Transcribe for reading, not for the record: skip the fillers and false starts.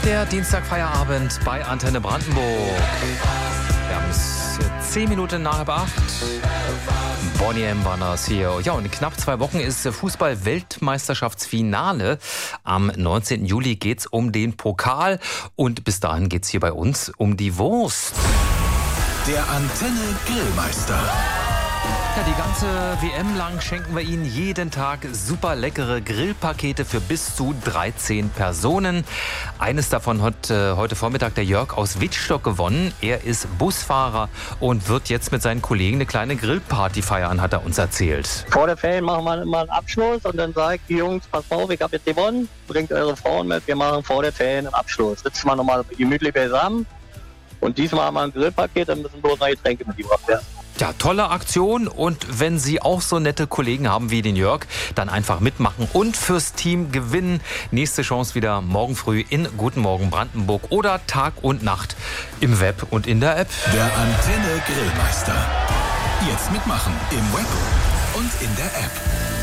Der Dienstagfeierabend bei Antenne Brandenburg. Wir haben es 10 Minuten nach halb 8. Bonnie M. war das hier. Ja, und in knapp 2 Wochen ist Fußball-Weltmeisterschaftsfinale. Am 19. Juli geht's um den Pokal. Und bis dahin geht's hier bei uns um die Wurst. Der Antenne Grillmeister. Ja, die ganze WM lang schenken wir Ihnen jeden Tag super leckere Grillpakete für bis zu 13 Personen. Eines davon hat heute Vormittag der Jörg aus Wittstock gewonnen. Er ist Busfahrer und wird jetzt mit seinen Kollegen eine kleine Grillparty feiern, hat er uns erzählt. Vor der Ferien machen wir immer einen Abschluss und dann sage ich, die Jungs, pass auf, ich habe jetzt gewonnen, bringt eure Frauen mit, wir machen vor der Ferien einen Abschluss. Sitzen wir nochmal gemütlich beisammen und diesmal haben wir ein Grillpaket, dann müssen bloß noch Getränke mitgebracht werden. Ja, tolle Aktion, und wenn Sie auch so nette Kollegen haben wie den Jörg, dann einfach mitmachen und fürs Team gewinnen. Nächste Chance wieder morgen früh in Guten Morgen Brandenburg oder Tag und Nacht im Web und in der App. Der Antenne Grillmeister. Jetzt mitmachen im Web und in der App.